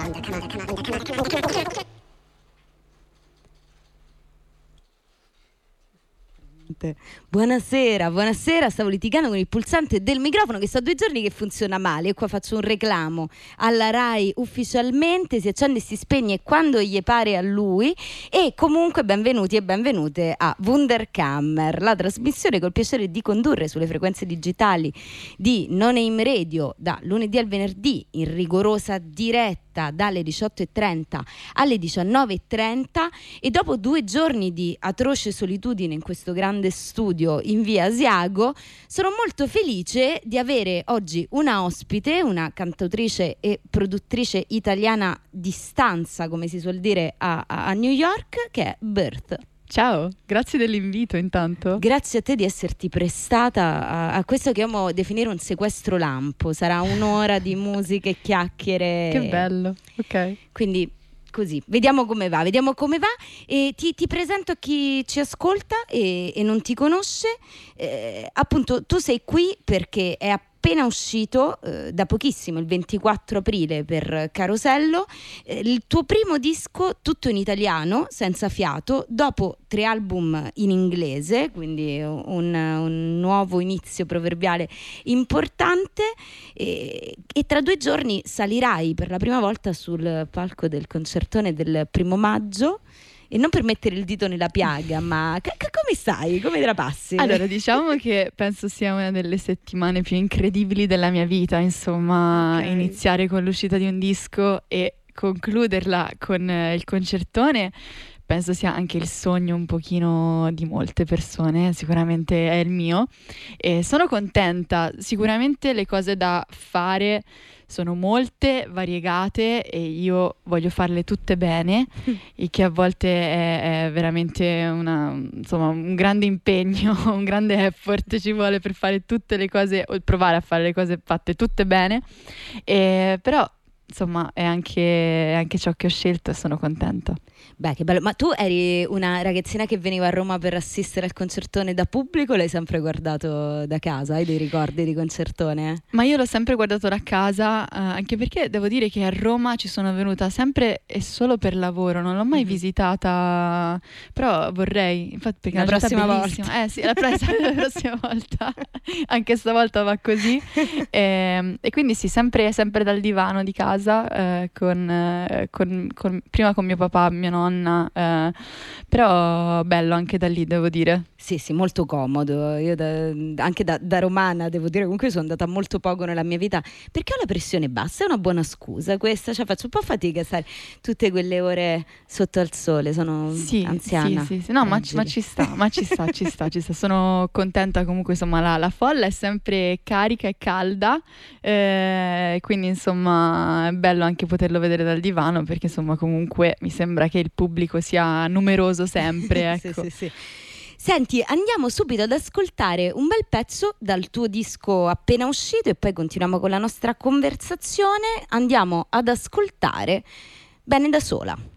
Buonasera, buonasera. Stavo litigando con il pulsante del microfono che so 2 giorni che funziona male. E qua faccio un reclamo alla Rai ufficialmente. Si accende e si spegne quando gli pare a lui. E comunque benvenuti e benvenute a Wunderkammer, la trasmissione col piacere di condurre sulle frequenze digitali di Non-Aim Radio da lunedì al venerdì in rigorosa diretta dalle 18:30 alle 19:30. E dopo 2 giorni di atroce solitudine in questo grande studio in via Asiago, sono molto felice di avere oggi una ospite, una cantautrice e produttrice italiana di stanza, come si suol dire a New York, che è Birth. Ciao, grazie dell'invito intanto. Grazie a te di esserti prestata a questo che amo definire un sequestro lampo. Sarà un'ora di musica e chiacchiere. Che bello, ok. Quindi così, vediamo come va. E ti presento a chi ci ascolta e non ti conosce. Appunto, tu sei qui perché è appena uscito da pochissimo, il 24 aprile, per Carosello, il tuo primo disco tutto in italiano, senza fiato, dopo 3 album in inglese, quindi un nuovo inizio proverbiale importante, e tra 2 giorni salirai per la prima volta sul palco del concertone del 1° maggio. E non per mettere il dito nella piaga, ma come stai? Come te la passi? Allora, diciamo che penso sia una delle settimane più incredibili della mia vita, insomma, Okay. Iniziare con l'uscita di un disco e concluderla con il concertone. Penso sia anche il sogno un pochino di molte persone, sicuramente è il mio, e sono contenta. Sicuramente le cose da fare sono molte, variegate, e io voglio farle tutte bene, il che a volte è veramente insomma, un grande impegno, un grande effort ci vuole per fare tutte le cose, o provare a fare le cose fatte tutte bene, però insomma è anche ciò che ho scelto e sono contenta. Beh, che bello. Ma tu eri una ragazzina che veniva a Roma per assistere al concertone da pubblico o l'hai sempre guardato da casa? Hai dei ricordi di concertone? Ma io l'ho sempre guardato da casa, anche perché devo dire che a Roma ci sono venuta sempre e solo per lavoro, non l'ho mai visitata, però vorrei, infatti, perché La è una città prossima bellissima. Sì, la prossima volta, anche stavolta va così. E quindi sì, sempre dal divano di casa, prima con mio papà, mia nonna, però bello anche da lì, devo dire. Sì, molto comodo. Io anche da romana, devo dire, comunque sono andata molto poco nella mia vita perché ho la pressione bassa. È una buona scusa questa, cioè faccio un po' fatica a stare tutte quelle ore sotto al sole, sono anziana. Sì. No, ma ci sta. Sono contenta comunque, insomma, la folla è sempre carica e calda, quindi insomma è bello anche poterlo vedere dal divano, perché insomma comunque mi sembra che il pubblico sia numeroso sempre, ecco. Sì. Senti, andiamo subito ad ascoltare un bel pezzo dal tuo disco appena uscito e poi continuiamo con la nostra conversazione. Andiamo ad ascoltare Bene da sola.